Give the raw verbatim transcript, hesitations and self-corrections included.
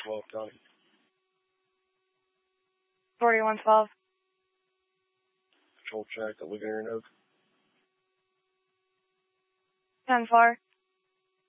twelve County. forty-one twelve. Patrol check at Ligonier and Oak. ten four.